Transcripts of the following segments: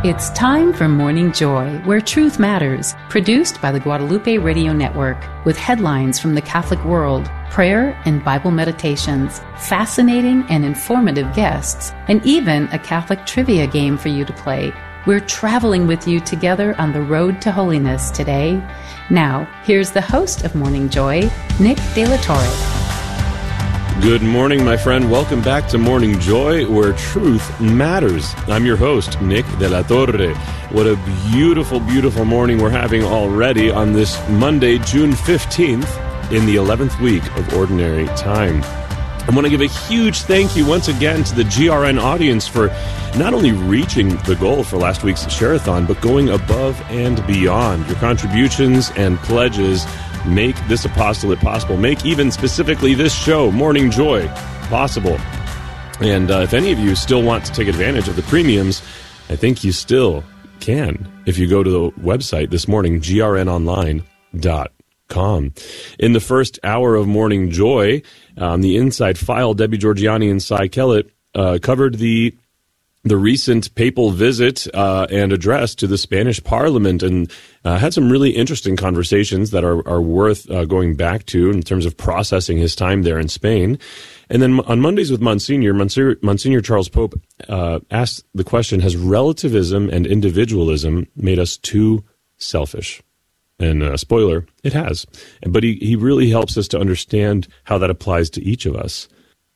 It's time for Morning Joy, where truth matters, produced by the Guadalupe Radio Network, with headlines from the Catholic world, prayer and Bible meditations, fascinating and informative guests, and even a Catholic trivia game for you to play. We're traveling with you together on the road to holiness today. Now, here's the host of Morning Joy, Nick De La Torre. Good morning, my friend. Welcome back to Morning Joy, where truth matters. I'm your host, Nick De La Torre. What a beautiful, beautiful morning we're having already on this Monday, June 15th, in the 11th week of Ordinary Time. I want to give a huge thank you once again to the GRN audience for not only reaching the goal for last week's Share-a-thon, but going above and beyond. Your contributions and pledges make this apostolate possible, make even specifically this show, Morning Joy, possible. And if any of you still want to take advantage of the premiums, I think you still can if you go to the website this morning, grnonline.com. In the first hour of Morning Joy, on the Inside File, Debbie Georgiani and Cy Kellett covered the recent papal visit and address to the Spanish Parliament, and had some really interesting conversations that are worth going back to in terms of processing his time there in Spain. And then on Mondays with Monsignor Charles Pope asked the question, has relativism and individualism made us too selfish? And spoiler, it has. But he really helps us to understand how that applies to each of us.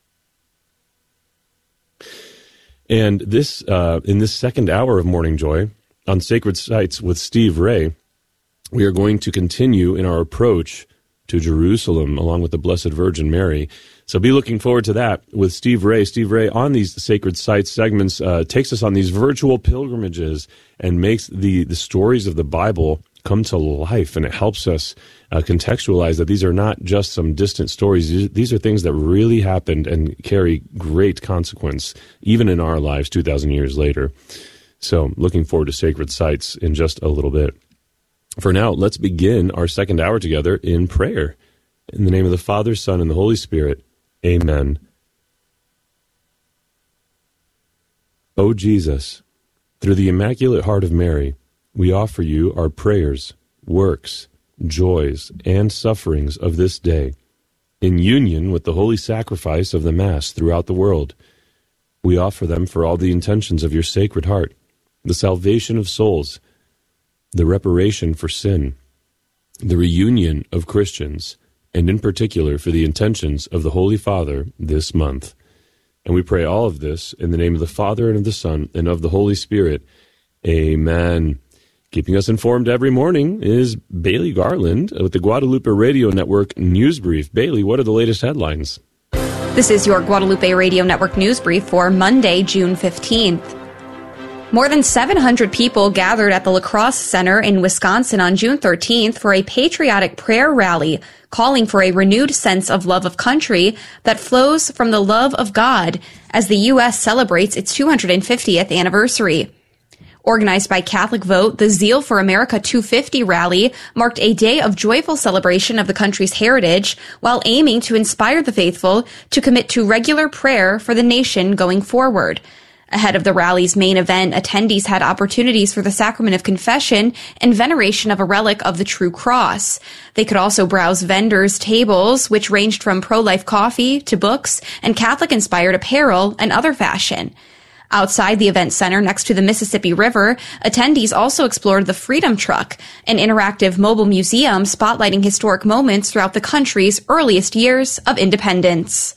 And this, in this second hour of Morning Joy, on Sacred Sites with Steve Ray, we are going to continue in our approach to Jerusalem along with the Blessed Virgin Mary. So be looking forward to that with Steve Ray. Steve Ray, on these Sacred Sites segments, takes us on these virtual pilgrimages and makes the stories of the Bible come to life, and it helps us contextualize that these are not just some distant stories. These are things that really happened and carry great consequence, even in our lives 2,000 years later. So looking forward to Sacred Sites in just a little bit. For now, let's begin our second hour together in prayer. In the name of the Father, Son, and the Holy Spirit, amen. O Jesus, through the Immaculate Heart of Mary, we offer you our prayers, works, joys, and sufferings of this day, in union with the holy sacrifice of the Mass throughout the world. We offer them for all the intentions of your Sacred Heart, the salvation of souls, the reparation for sin, the reunion of Christians, and in particular for the intentions of the Holy Father this month. And we pray all of this in the name of the Father, and of the Son, and of the Holy Spirit. Amen. Keeping us informed every morning is Bailey Garland with the Guadalupe Radio Network News Brief. Bailey, what are the latest headlines? This is your Guadalupe Radio Network News Brief for Monday, June 15th. More than 700 people gathered at the La Crosse Center in Wisconsin on June 13th for a patriotic prayer rally calling for a renewed sense of love of country that flows from the love of God as the U.S. celebrates its 250th anniversary. Organized by Catholic Vote, the Zeal for America 250 rally marked a day of joyful celebration of the country's heritage while aiming to inspire the faithful to commit to regular prayer for the nation going forward. Ahead of the rally's main event, attendees had opportunities for the sacrament of confession and veneration of a relic of the True Cross. They could also browse vendors' tables, which ranged from pro-life coffee to books and Catholic-inspired apparel and other fashion. Outside the event center next to the Mississippi River, attendees also explored the Freedom Truck, an interactive mobile museum spotlighting historic moments throughout the country's earliest years of independence.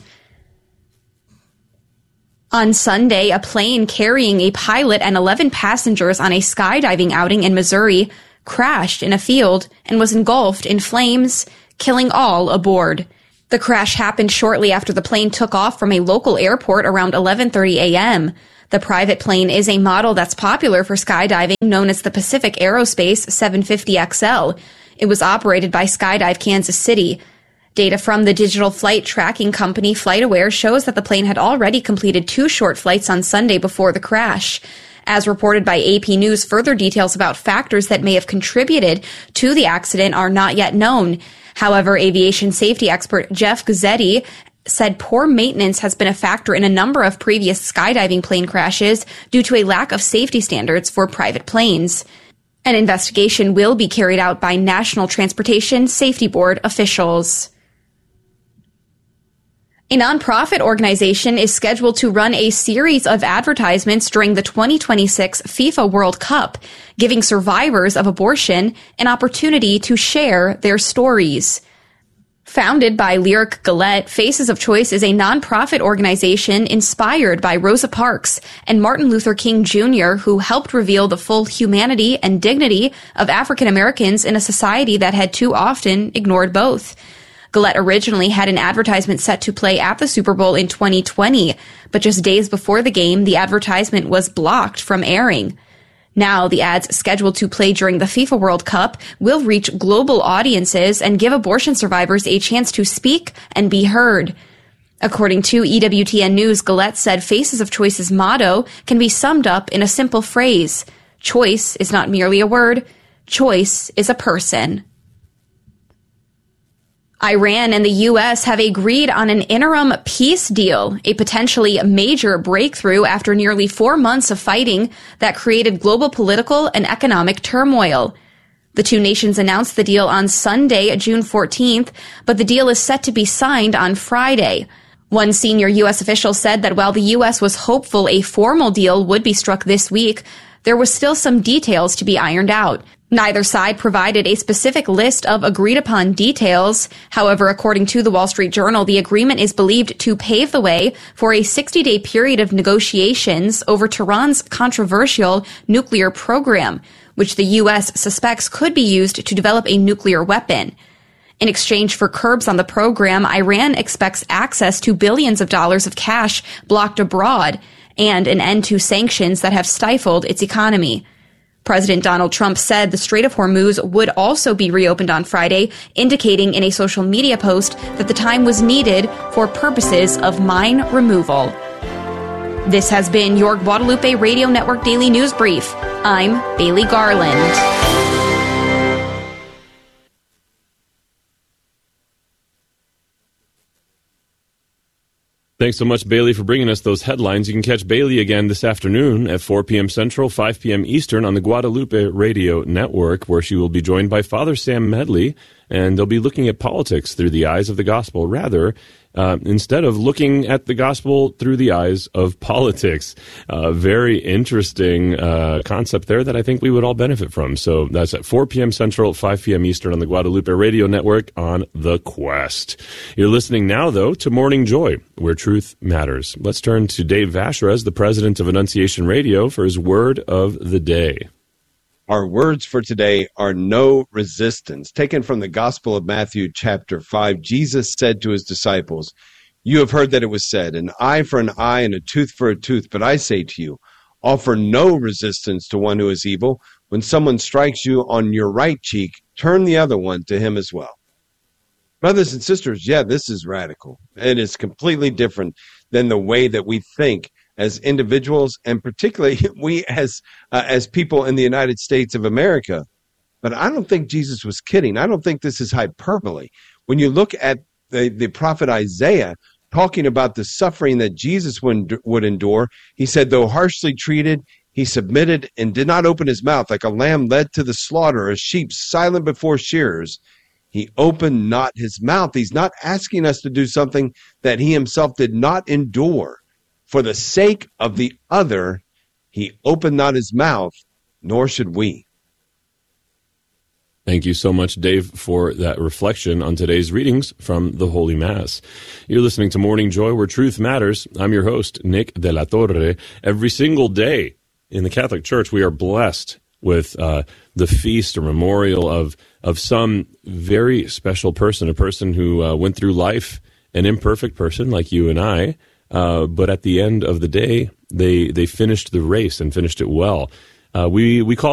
On Sunday, a plane carrying a pilot and 11 passengers on a skydiving outing in Missouri crashed in a field and was engulfed in flames, killing all aboard. The crash happened shortly after the plane took off from a local airport around 11:30 a.m. The private plane is a model that's popular for skydiving, known as the Pacific Aerospace 750XL. It was operated by Skydive Kansas City. Data from the digital flight tracking company FlightAware shows that the plane had already completed 2 short flights on Sunday before the crash. As reported by AP News, further details about factors that may have contributed to the accident are not yet known. However, aviation safety expert Jeff Guzzetti said poor maintenance has been a factor in a number of previous skydiving plane crashes due to a lack of safety standards for private planes. An investigation will be carried out by National Transportation Safety Board officials. A nonprofit organization is scheduled to run a series of advertisements during the 2026 FIFA World Cup, giving survivors of abortion an opportunity to share their stories. Founded by Lyric Gillette, Faces of Choice is a nonprofit organization inspired by Rosa Parks and Martin Luther King Jr., who helped reveal the full humanity and dignity of African Americans in a society that had too often ignored both. Gillette originally had an advertisement set to play at the Super Bowl in 2020, but just days before the game, the advertisement was blocked from airing. Now, the ads scheduled to play during the FIFA World Cup will reach global audiences and give abortion survivors a chance to speak and be heard. According to EWTN News, Gillette said Faces of Choice's motto can be summed up in a simple phrase. Choice is not merely a word. Choice is a person. Iran and the U.S. have agreed on an interim peace deal, a potentially major breakthrough after nearly 4 months of fighting that created global political and economic turmoil. The two nations announced the deal on Sunday, June 14th, but the deal is set to be signed on Friday. One senior U.S. official said that while the U.S. was hopeful a formal deal would be struck this week, there was still some details to be ironed out. Neither side provided a specific list of agreed-upon details. However, according to the Wall Street Journal, the agreement is believed to pave the way for a 60-day period of negotiations over Tehran's controversial nuclear program, which the U.S. suspects could be used to develop a nuclear weapon. In exchange for curbs on the program, Iran expects access to billions of dollars of cash blocked abroad and an end to sanctions that have stifled its economy. President Donald Trump said the Strait of Hormuz would also be reopened on Friday, indicating in a social media post that the time was needed for purposes of mine removal. This has been your Guadalupe Radio Network Daily News Brief. I'm Bailey Garland. Thanks so much, Bailey, for bringing us those headlines. You can catch Bailey again this afternoon at 4 p.m. Central, 5 p.m. Eastern on the Guadalupe Radio Network, where she will be joined by Father Sam Medley, and they'll be looking at politics through the eyes of the gospel, instead of looking at the gospel through the eyes of politics. Very interesting concept there that I think we would all benefit from. So that's at 4 p.m. Central, 5 p.m. Eastern on the Guadalupe Radio Network on The Quest. You're listening now, though, to Morning Joy, where truth matters. Let's turn to Dave Vashrez, the president of Annunciation Radio, for his word of the day. Our words for today are no resistance. Taken from the Gospel of Matthew, chapter 5, Jesus said to his disciples, "You have heard that it was said, an eye for an eye and a tooth for a tooth. But I say to you, offer no resistance to one who is evil. When someone strikes you on your right cheek, turn the other one to him as well." Brothers and sisters, this is radical. It is completely different than the way that we think as individuals, and particularly we as people in the United States of America. But I don't think Jesus was kidding. I don't think this is hyperbole. When you look at the prophet Isaiah talking about the suffering that Jesus would endure, he said, though harshly treated, he submitted and did not open his mouth, like a lamb led to the slaughter, a sheep silent before shearers. He opened not his mouth. He's not asking us to do something that he himself did not endure. For the sake of the other, he opened not his mouth, nor should we. Thank you so much, Dave, for that reflection on today's readings from the Holy Mass. You're listening to Morning Joy, where truth matters. I'm your host, Nick De La Torre. Every single day in the Catholic Church, we are blessed with the feast or memorial of some very special person, a person who went through life, an imperfect person like you and I, but at the end of the day, they finished the race and finished it well. We call